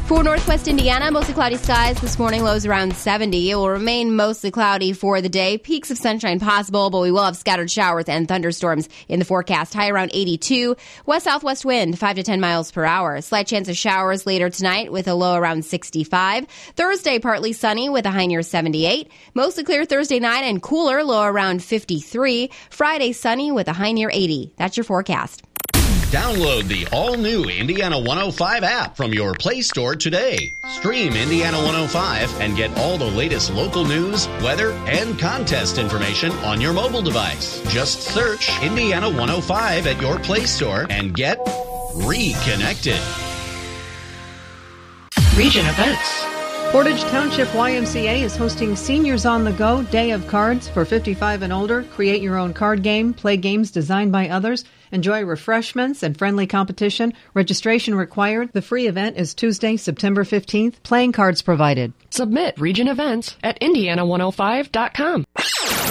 For northwest Indiana, mostly cloudy skies this morning, lows around 70. It will remain mostly cloudy for the day. Peaks of sunshine possible, but we will have scattered showers and thunderstorms in the forecast. High around 82. West-southwest wind, 5 to 10 miles per hour. Slight chance of showers later tonight with a low around 65. Thursday, partly sunny with a high near 78. Mostly clear Thursday night and cooler, low around 53. Friday, sunny with a high near 80. That's your forecast. Download the all-new Indiana 105 app from your Play Store today. Stream Indiana 105 and get all the latest local news, weather, and contest information on your mobile device. Just search Indiana 105 at your Play Store and get reconnected. Region events. Portage Township YMCA is hosting Seniors on the Go Day of Cards for 55 and older. Create your own card game, play games designed by others, enjoy refreshments and friendly competition. Registration required. The free event is Tuesday, September 15th. Playing cards provided. Submit region events at Indiana105.com.